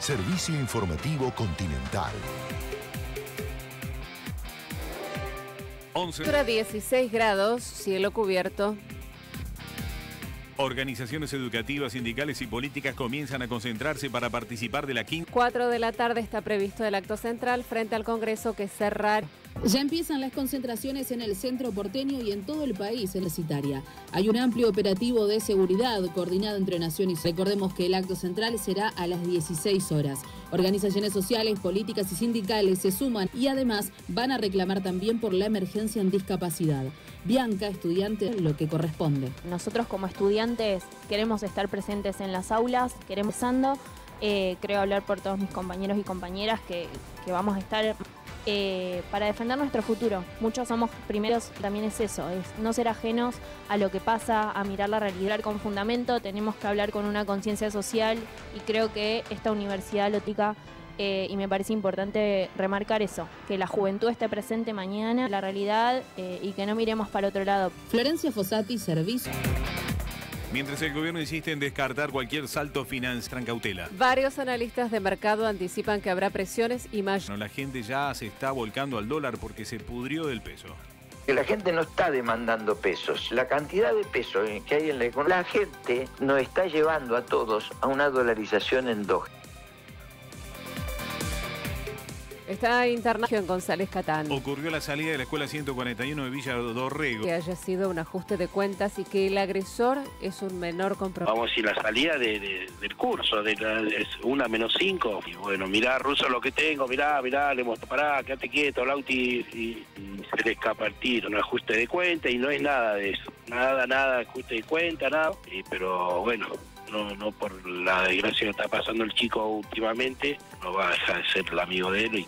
Servicio Informativo Continental. 11. 16 grados, cielo cubierto. Organizaciones educativas, sindicales y políticas comienzan a concentrarse para participar de la 4 de la tarde está previsto el acto central frente al Congreso que cerrará. Ya empiezan las concentraciones en el centro porteño y en todo el país universitaria. Hay un amplio operativo de seguridad coordinado entre naciones. Recordemos que el acto central será a las 16 horas. Organizaciones sociales, políticas y sindicales se suman y además van a reclamar también por la emergencia en discapacidad. Bianca, estudiante, lo que corresponde. Nosotros como estudiantes queremos estar presentes en las aulas, queremos creo hablar por todos mis compañeros y compañeras que vamos a estar para defender nuestro futuro. Muchos somos primeros, también es eso, es no ser ajenos a lo que pasa, a mirar la realidad con fundamento. Tenemos que hablar con una conciencia social y creo que esta universidad lótica y me parece importante remarcar eso, que la juventud esté presente mañana, la realidad y que no miremos para otro lado. Florencia Fossati, Servicio. Mientras el gobierno insiste en descartar cualquier salto financiero, cautela. Varios analistas de mercado anticipan que habrá presiones y más. La gente ya se está volcando al dólar porque se pudrió del peso. Que la gente no está demandando pesos. La cantidad de pesos que hay en la economía, la gente nos está llevando a todos a una dolarización endógena. Está internado en González Catán. Ocurrió la salida de la escuela 141 de Villa Dorrego. Que haya sido un ajuste de cuentas y que el agresor es un menor compromiso. Vamos a ir la salida del curso, es 1 menos 5. Y bueno, mirá, Russo, lo que tengo, mirá, le muestro, pará, quédate quieto, Lauti, y se le escapa el tiro, un ajuste de cuenta y no es nada de eso. Nada, ajuste de cuenta, nada. Pero bueno, no por la desgracia que está pasando el chico últimamente, no va a dejar de ser el amigo de él y